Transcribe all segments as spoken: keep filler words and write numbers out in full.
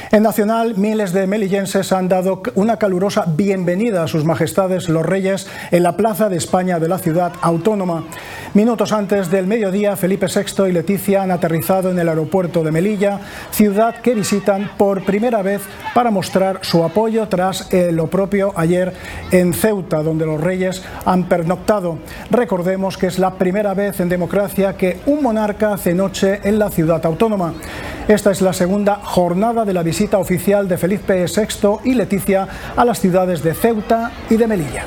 En Nacional, miles de melillenses han dado una calurosa bienvenida a sus majestades los reyes en la Plaza de España de la ciudad autónoma. Minutos antes del mediodía, Felipe sexto y Leticia han aterrizado en el aeropuerto de Melilla, ciudad que visitan por primera vez para mostrar su apoyo tras eh, lo propio ayer en Ceuta, donde los reyes han pernoctado. Recordemos que es la primera vez en democracia que un monarca hace noche en la ciudad autónoma. Esta es la segunda jornada de la visita oficial de Felipe sexto y Leticia a las ciudades de Ceuta y de Melilla.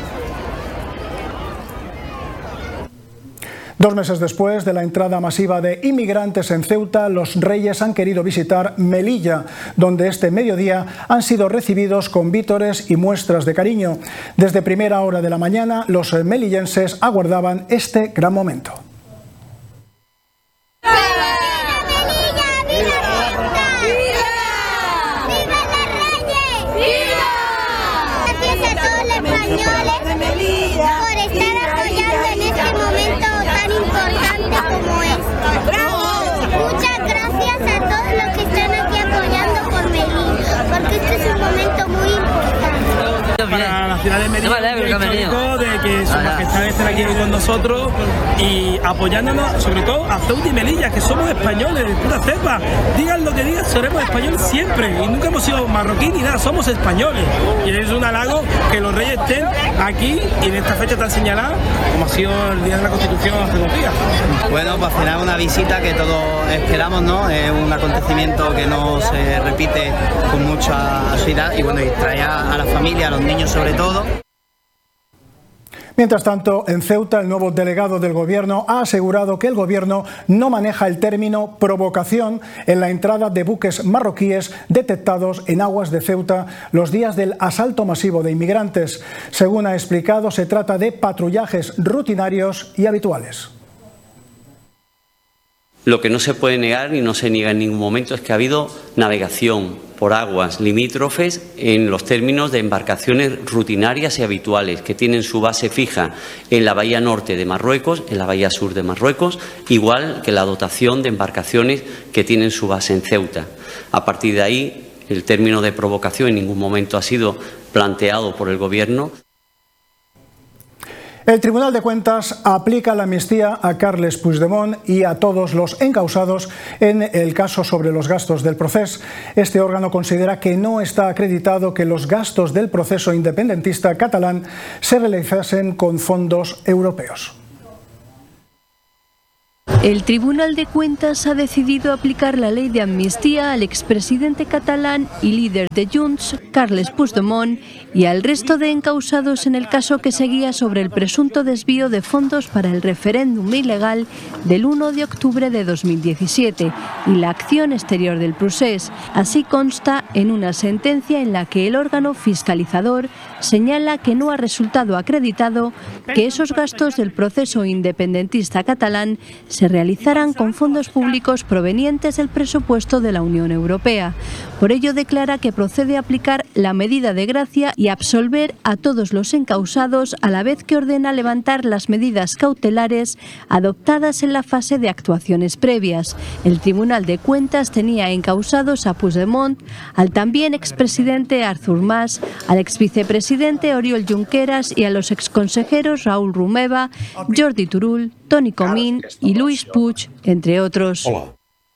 Dos meses después de la entrada masiva de inmigrantes en Ceuta, los reyes han querido visitar Melilla, donde este mediodía han sido recibidos con vítores y muestras de cariño. Desde primera hora de la mañana, los melillenses aguardaban este gran momento. Para la ciudad de Melilla, muy histórico de que Su Majestad esté aquí con nosotros y apoyándonos, sobre todo a Ceuta y Melilla, que somos españoles, de pura cepa. Digan lo que digan, seremos españoles siempre y nunca hemos sido marroquí ni nada, somos españoles. Y es un halago que los reyes estén aquí y en esta fecha tan señalada, como ha sido el Día de la Constitución hace dos días. Bueno, pues al final una visita que todos esperamos, ¿no? Es un acontecimiento que no se repite con mucha asiduidad y bueno, y trae a, a la familia, a los niños sobre todo. Mientras tanto, en Ceuta, el nuevo delegado del Gobierno ha asegurado que el Gobierno no maneja el término provocación en la entrada de buques marroquíes detectados en aguas de Ceuta los días del asalto masivo de inmigrantes. Según ha explicado, se trata de patrullajes rutinarios y habituales. Lo que no se puede negar y no se niega en ningún momento es que ha habido navegación por aguas limítrofes en los términos de embarcaciones rutinarias y habituales que tienen su base fija en la bahía norte de Marruecos, en la bahía sur de Marruecos, igual que la dotación de embarcaciones que tienen su base en Ceuta. A partir de ahí, el término de provocación en ningún momento ha sido planteado por el Gobierno. El Tribunal de Cuentas aplica la amnistía a Carles Puigdemont y a todos los encausados en el caso sobre los gastos del proceso. Este órgano considera que no está acreditado que los gastos del proceso independentista catalán se realizasen con fondos europeos. El Tribunal de Cuentas ha decidido aplicar la ley de amnistía al expresidente catalán y líder de Junts, Carles Puigdemont, y al resto de encausados en el caso que seguía sobre el presunto desvío de fondos para el referéndum ilegal del uno de octubre de dos mil diecisiete y la acción exterior del procés. Así consta en una sentencia en la que el órgano fiscalizador señala que no ha resultado acreditado que esos gastos del proceso independentista catalán se realizaran con fondos públicos provenientes del presupuesto de la Unión Europea. Por ello declara que procede a aplicar la medida de gracia y absolver a todos los encausados, a la vez que ordena levantar las medidas cautelares adoptadas en la fase de actuaciones previas. El Tribunal de Cuentas tenía encausados a Puigdemont, al también expresidente Artur Mas, al exvicepresidente Oriol Junqueras y a los exconsejeros Raúl Romeva, Jordi Turull, Toni Comín y Luis Puig, entre otros. Hola.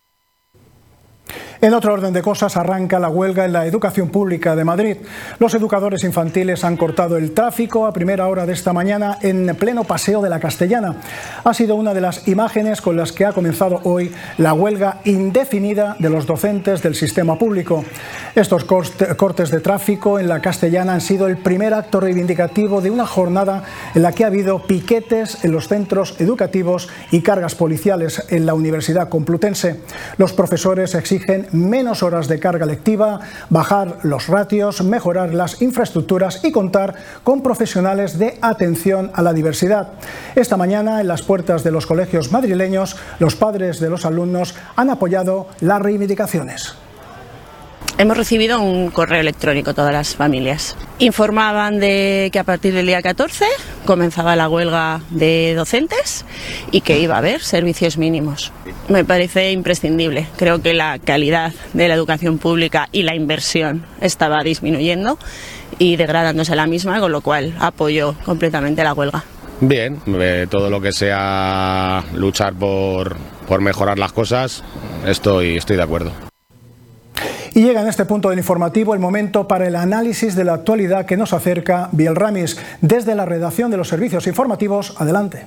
En otro orden de cosas, arranca la huelga en la educación pública de Madrid. Los educadores infantiles han cortado el tráfico a primera hora de esta mañana en pleno Paseo de la Castellana. Ha sido una de las imágenes con las que ha comenzado hoy la huelga indefinida de los docentes del sistema público. Estos cortes de tráfico en la Castellana han sido el primer acto reivindicativo de una jornada en la que ha habido piquetes en los centros educativos y cargas policiales en la Universidad Complutense. Los profesores exigen menos horas de carga lectiva, bajar los ratios, mejorar las infraestructuras y contar con profesionales de atención a la diversidad. Esta mañana, en las puertas de los colegios madrileños, los padres de los alumnos han apoyado las reivindicaciones. Hemos recibido un correo electrónico todas las familias. Informaban de que a partir del día catorce comenzaba la huelga de docentes y que iba a haber servicios mínimos. Me parece imprescindible. Creo que la calidad de la educación pública y la inversión estaba disminuyendo y degradándose la misma, con lo cual apoyo completamente la huelga. Bien, eh, todo lo que sea luchar por, por mejorar las cosas, estoy, estoy de acuerdo. Y llega en este punto del informativo el momento para el análisis de la actualidad que nos acerca Biel Ramis. Desde la redacción de los servicios informativos, adelante.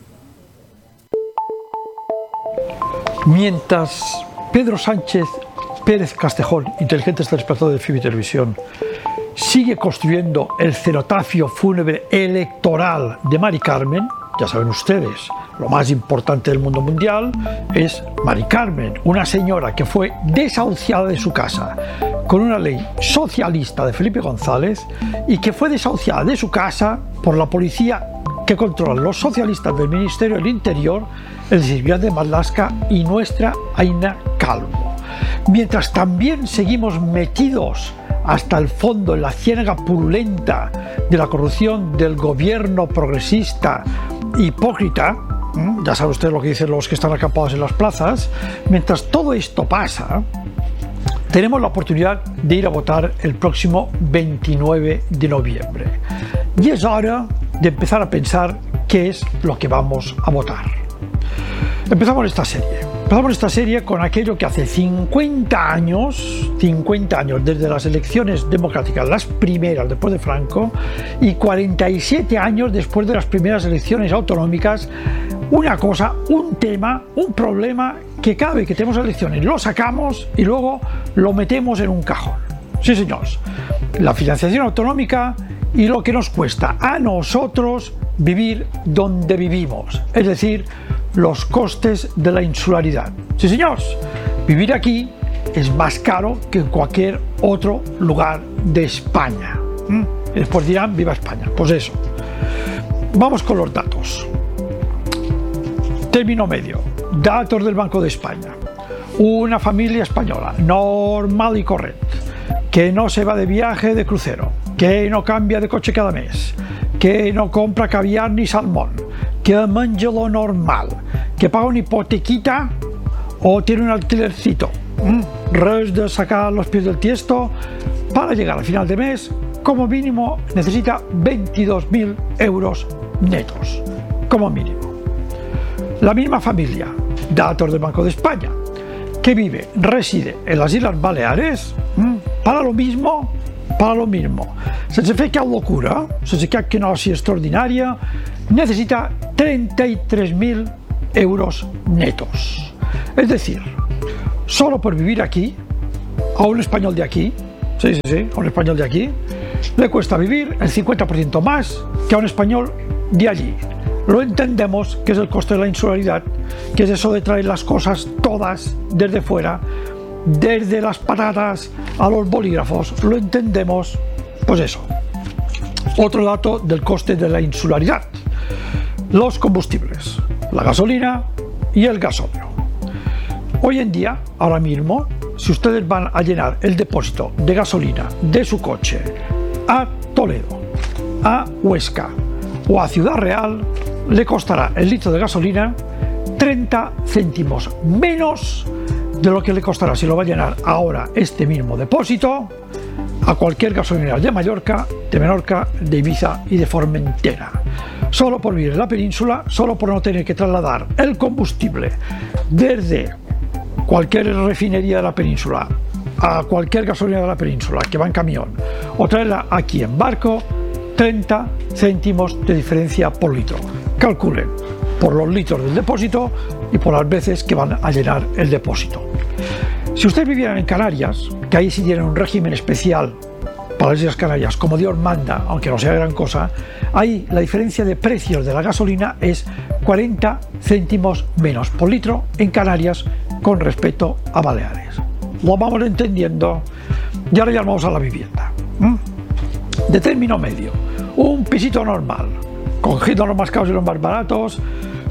Mientras Pedro Sánchez Pérez Castejón, inteligente telespectador de F I B I Televisión, sigue construyendo el cenotafio fúnebre electoral de Mari Carmen, ya saben ustedes, lo más importante del mundo mundial es Mari Carmen, una señora que fue desahuciada de su casa con una ley socialista de Felipe González y que fue desahuciada de su casa por la policía que controlan los socialistas del Ministerio del Interior, el decir, de Marlaska y nuestra Aina Calvo. Mientras también seguimos metidos hasta el fondo en la ciénaga purulenta de la corrupción del gobierno progresista hipócrita, ya saben ustedes lo que dicen los que están acampados en las plazas. Mientras todo esto pasa, tenemos la oportunidad de ir a votar el próximo veintinueve de noviembre. Y es hora de empezar a pensar qué es lo que vamos a votar. Empezamos esta serie. Empezamos esta serie con aquello que hace cincuenta años, cincuenta años desde las elecciones democráticas, las primeras después de Franco, y cuarenta y siete años después de las primeras elecciones autonómicas, una cosa, un tema, un problema que cada vez que tenemos elecciones lo sacamos y luego lo metemos en un cajón. Sí, señores, la financiación autonómica y lo que nos cuesta a nosotros vivir donde vivimos, es decir, los costes de la insularidad. Sí, señores, vivir aquí es más caro que en cualquier otro lugar de España. ¿Mm? Y después dirán, viva España. Pues eso. Vamos con los datos. Término medio. Datos del Banco de España. Una familia española, normal y correcta, que no se va de viaje de crucero, que no cambia de coche cada mes, que no compra caviar ni salmón, que mangia lo normal, que paga una hipotequita o tiene un alquilercito. ¿Mm? Res de sacar los pies del tiesto, para llegar al final de mes, como mínimo necesita veintidós mil euros netos, como mínimo. La misma familia, datos del Banco de España, que vive, reside en las Islas Baleares, ¿Mm? para lo mismo, para lo mismo, sense fer cap locura, sense cap quenosi extraordinària, necesita treinta y tres mil euros netos. Es decir, solo por vivir aquí, a un español de aquí, sí, sí, sí, a un español de aquí, le cuesta vivir el cincuenta por ciento más que a un español de allí. Lo entendemos, que es el coste de la insularidad, que es eso de traer las cosas todas desde fuera, desde las patatas a los bolígrafos, lo entendemos, pues eso. Otro dato del coste de la insularidad: los combustibles, la gasolina y el gasóleo. Hoy en día, ahora mismo, si ustedes van a llenar el depósito de gasolina de su coche a Toledo, a Huesca o a Ciudad Real, le costará el litro de gasolina treinta céntimos menos de lo que le costará si lo va a llenar ahora este mismo depósito a cualquier gasolinera de Mallorca, de Menorca, de Ibiza y de Formentera. Solo por vivir en la península, solo por no tener que trasladar el combustible desde cualquier refinería de la península a cualquier gasolinera de la península que va en camión o traerla aquí en barco, treinta céntimos de diferencia por litro. Calculen por los litros del depósito y por las veces que van a llenar el depósito. Si ustedes vivieran en Canarias, que ahí sí tienen un régimen especial para las Islas Canarias, como Dios manda, aunque no sea gran cosa, ahí la diferencia de precios de la gasolina es cuarenta céntimos menos por litro en Canarias con respecto a Baleares. Lo vamos entendiendo. Y ahora ya vamos a la vivienda. ¿Mm? De término medio, un pisito normal, cogiendo los más caros y los más baratos,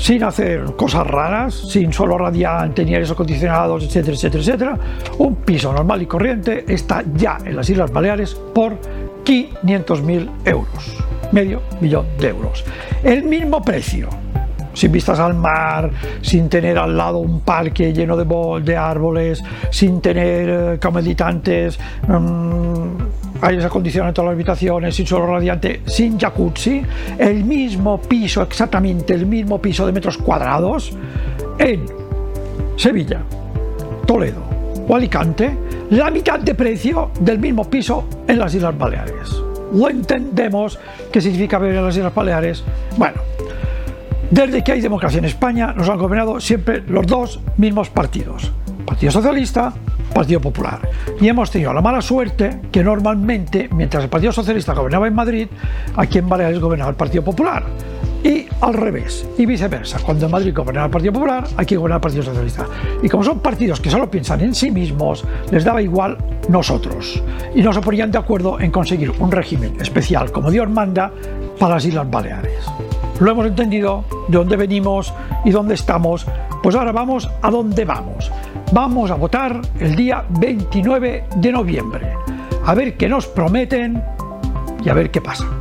sin hacer cosas raras, sin suelo radiante, ni aires acondicionados, etcétera, etcétera, etcétera. Un piso normal y corriente está ya en las Islas Baleares por quinientos mil euros, medio millón de euros. El mismo precio, sin vistas al mar, sin tener al lado un parque lleno de, de árboles, sin tener eh, comeditantes, mmm, aires acondicionados en todas las habitaciones, sin suelo radiante, sin jacuzzi, el mismo piso, exactamente el mismo piso de metros cuadrados en Sevilla, Toledo o Alicante, la mitad de precio del mismo piso en las Islas Baleares. ¿Lo entendemos? ¿Qué significa vivir en las Islas Baleares? Bueno, desde que hay democracia en España nos han gobernado siempre los dos mismos partidos, Partido Socialista, Partido Popular, y hemos tenido la mala suerte que normalmente, mientras el Partido Socialista gobernaba en Madrid, aquí en Baleares gobernaba el Partido Popular, y al revés, y viceversa, cuando en Madrid gobernaba el Partido Popular, aquí gobernaba el Partido Socialista. Y como son partidos que solo piensan en sí mismos, les daba igual nosotros, y no se ponían de acuerdo en conseguir un régimen especial, como Dios manda, para las Islas Baleares. Lo hemos entendido, de dónde venimos y dónde estamos, pues ahora vamos a dónde vamos. Vamos a votar el día veintinueve de noviembre, a ver qué nos prometen y a ver qué pasa.